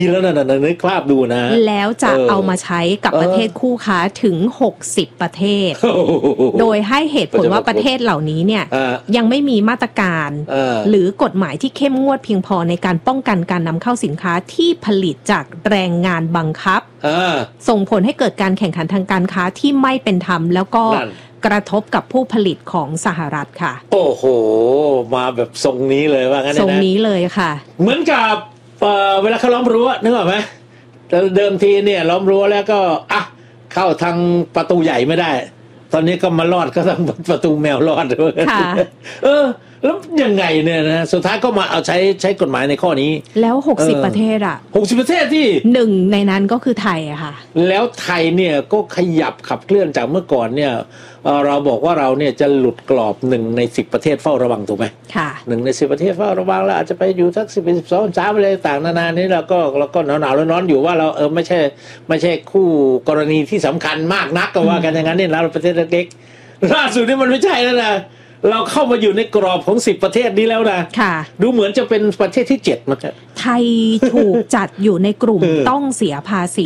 แล้วนะนึกภาพดูนะแล้วจะเอามาใช้กับประเทศคู่ค้าถึง60ประเทศโดยให้เหตุผลว่าประเทศเหล่านี้เนี่ยยังไม่มีมาตรการหรือกฎหมายที่เข้มงวดเพียงพอในการป้องกันการนำเข้าสินค้าที่ผลิตจากแรงงานบังคับส่งผลให้เกิดการแข่งขันทางการค้าที่ไม่เป็นธรรมแล้วก็กระทบกับผู้ผลิตของสหรัฐค่ะโอ้โหมาแบบทรงนี้เลยว่างั้นนะทรงนี้เลยค่ะเหมือนกับเวลาเขาล้อมรั้วนึกออกไหมเดิมทีเนี่ยล้อมรั้วแล้วก็เข้าทางประตูใหญ่ไม่ได้ตอนนี้ก็มาลอดก็ทางประตูแมวลอดค่ะแล้วยังไงเนี่ยนะสุดท้ายก็มาเอาใช้กฎหมายในข้อนี้แล้ว60ประเทศ 60ประเทษที่หนึ่งในนั้นก็คือไทยอะค่ะแล้วไทยเนี่ยก็ขยับขับเคลื่อนจากเมื่อก่อนเนี่ยเราบอกว่าเราเนี่ยจะหลุดกรอบ1ใน10ประเทศเฝ้าระวังถูกไหมค่ะ 1ใน10ประเทศเฝ้าระวังแล้วอาจจะไปอยู่สัก10 12 13อะไรต่างนานานี้เราก็หนาวร้อนอยู่ว่าเราไม่ใช่คู่กรณีที่สำคัญมากนักก็ว่ากันอย่างนั้นเนี่ยเราประเทศเล็กๆล่าสุดนี่มันไม่ใช่แล้วนะเราเข้ามาอยู่ในกรอบของ10ประเทศนี้แล้วนะค่ะดูเหมือนจะเป็นประเทศที่7มันไทยถูกจัดอยู่ในกลุ่มต้องเสียภาษี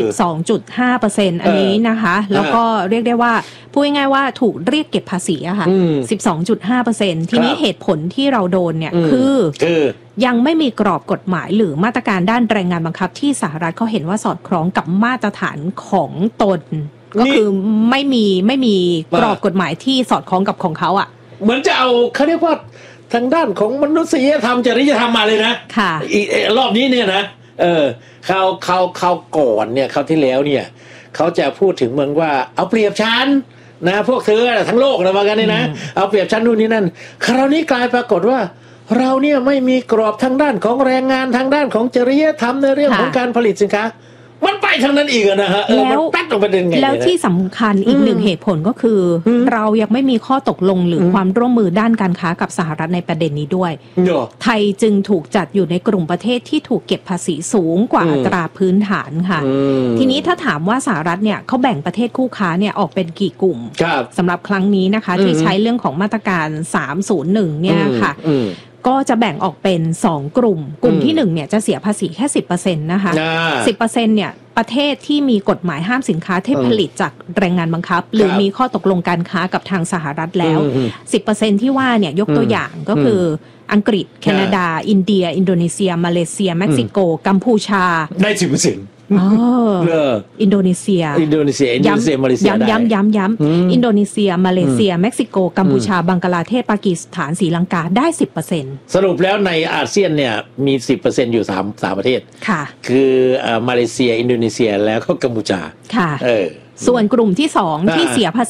12.5% อันนี้นะคะแล้วก็เรียกได้ว่าพูดง่ายๆว่าถูกเรียกเก็บภาษีอะค่ะ 12.5% ทีนี้เหตุผลที่เราโดนเนี่ยคือยังไม่มีกรอบกฎหมายหรือมาตรการด้านแรงงานบังคับที่สหรัฐเขาเห็นว่าสอดคล้องกับมาตรฐานของตนก็คือไม่มีกรอบกฎหมายที่สอดคล้องกับของเขาอะเหมือนจะเอาเขาเรียกว่าทางด้านของมนุษยธรรมจริยธรรมมาเลยนะค่ะรอบนี้เนี่ยนะเขาก่อนเนี่ยเขาที่แล้วเนี่ยเขาจะพูดถึงเมืองว่าเอาเปรียบฉันนะพวกเธอทั้งโลกนะว่ากันนี่นะเอาเปรียบฉันนู่นนี่นั่นคราวนี้กลายปรากฏว่าเราเนี่ยไม่มีกรอบทางด้านของแรงงานทางด้านของจริยธรรมในเรื่องของการผลิตสินค้ามันไปทางนั้นอีกนะฮะแล้วแป๊ดออกไปยังไงแล้วที่สำคัญอีกหนึ่งเหตุผลก็คือเรายังไม่มีข้อตกลงหรือความร่วมมือด้านการค้ากับสหรัฐในประเด็นนี้ด้วยไทยจึงถูกจัดอยู่ในกลุ่มประเทศที่ถูกเก็บภาษีสูงกว่าอัตราพื้นฐานค่ะทีนี้ถ้าถามว่าสหรัฐเนี่ยเขาแบ่งประเทศคู่ค้าเนี่ยออกเป็นกี่กลุ่มสำหรับครั้งนี้นะคะที่ใช้เรื่องของมาตรการ301เนี่ยค่ะก็จะแบ่งออกเป็น2กลุ่มที่1เนี่ยจะเสียภาษีแค่ 10% นะคะ 10% เนี่ยประเทศที่มีกฎหมายห้ามสินค้าที่ผลิตจากแรงงานบังคับหรือมีข้อตกลงการค้ากับทางสหรัฐแล้ว 10% ที่ว่าเนี่ยยกตัวอย่างก็คืออังกฤษแคนาดาอินเดียอินโดนีเซียมาเลเซียเม็กซิโกกัมพูชาได้ 10% อินโดนีเซียมาเลเซียย้ำอินโดนีเซียมาเลเซียเม็กซิโกกัมพูชาบังกลาเทศปากีสถานศรีลังกาได้ 10% สรุปแล้วในอาเซียนเนี่ยมี 10% อยู่3ประเทศค่ะคือมาเลเซียอินโดนีเซียแล้วก็กัมพูชาค่ะส่วนกลุ่มที่2ที่เสียภาษี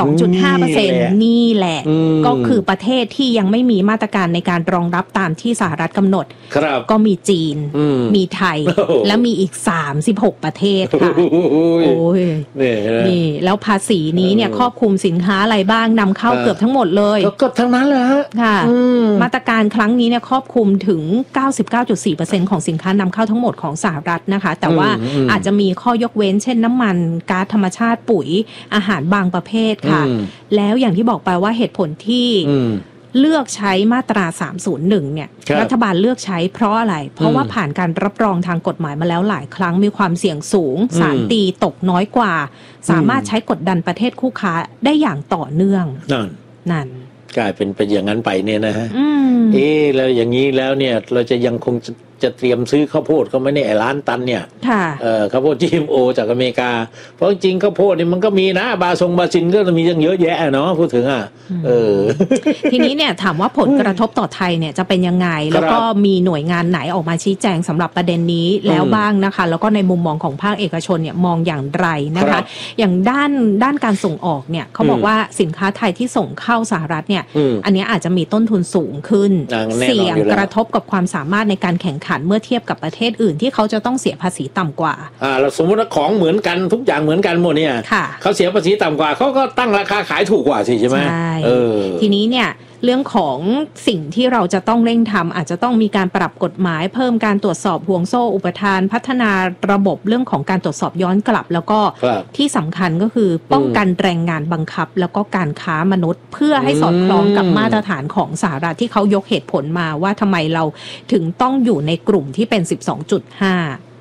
12.5% นี่แหละก็คือประเทศที่ยังไม่มีมาตรการในการรองรับตามที่สหรัฐกำหนดก็มีจีนมีไทยและมีอีก36ประเทศค่ะโอ้ยนี่แล้วภาษีนี้เนี่ยครอบคลุมสินค้าอะไรบ้างนำเข้าเกือบทั้งหมดเลยก็ทั้งนั้นเลยฮะค่ะมาตรการครั้งนี้เนี่ยครอบคลุมถึง 99.4% ของสินค้านำเข้าทั้งหมดของสหรัฐนะคะแต่ว่าอาจจะมีข้อยกเว้นเช่นน้ำมันก๊าซธรรมชาติปุ๋ยอาหารบางประเภทค่ะแล้วอย่างที่บอกไปว่าเหตุผลที่เลือกใช้มาตรา301เนี่ยรัฐบาลเลือกใช้เพราะอะไรเพราะว่าผ่านการรับรองทางกฎหมายมาแล้วหลายครั้งมีความเสี่ยงสูงศาลตีตกน้อยกว่าสามารถใช้กดดันประเทศคู่ค้าได้อย่างต่อเนื่องนั่นกลายเป็นอย่างนั้นไปเนี่ยนะฮะแล้วอย่างนี้แล้วเนี่ยเราจะยังคงจะเตรียมซื้อข้าวโพดเขาไม่ได้ล้านตันเนี่ยข้าวโพด GMO จากอเมริกาเพราะจริงข้าวโพดนี่มันก็มีนะบาซินก็มีเยอะแยะเนาะพูดถึงทีนี้เนี่ยถามว่าผลกระทบต่อไทยเนี่ยจะเป็นยังไงแล้วก็มีหน่วยงานไหนออกมาชี้แจงสำหรับประเด็นนี้แล้วบ้างนะคะแล้วก็ในมุมมองของภาคเอกชนเนี่ยมองอย่างไรนะคะอย่างด้านการส่งออกเนี่ยเขาบอกว่าสินค้าไทยที่ส่งเข้าสหรัฐเนี่ยอันนี้อาจจะมีต้นทุนสูงขึ้นเสี่ยงกระทบกับความสามารถในการแข่งขันเมื่อเทียบกับประเทศอื่นที่เขาจะต้องเสียภาษีต่ำกว่าเราสมมติว่าของเหมือนกันทุกอย่างเหมือนกันหมดเนี่ยเขาเสียภาษีต่ำกว่าเขาก็ตั้งราคาขายถูกกว่าสิใช่ไหมทีนี้เนี่ยเรื่องของสิ่งที่เราจะต้องเร่งทำอาจจะต้องมีการปรับกฎหมายเพิ่มการตรวจสอบห่วงโซ่อุปทานพัฒนาระบบเรื่องของการตรวจสอบย้อนกลับแล้วก็ที่สำคัญก็คือป้องกันแรงงานบังคับแล้วก็การค้ามนุษย์เพื่อให้สอดคล้องกับมาตรฐานของสหรัฐที่เขายกเหตุผลมาว่าทำไมเราถึงต้องอยู่ในกลุ่มที่เป็น 12.5